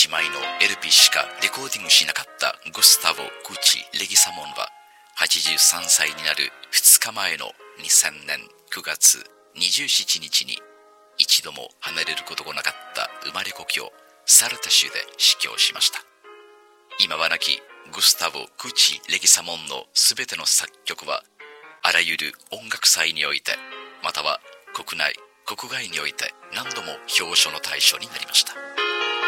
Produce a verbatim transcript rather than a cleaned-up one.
ちまいの エルピー しかレコーディングしなかったグスタボ・クーチ・レギサモンははちじゅうさんさいになるふつかまえのにせんねんくがつにじゅうしちにちに一度も離れることがなかった生まれ故郷サルタ州で死去しました。今は亡きグスタボ・クーチ・レギサモンのすべての作曲はあらゆる音楽祭においてまたは国内国外において何度も表彰の対象になりました。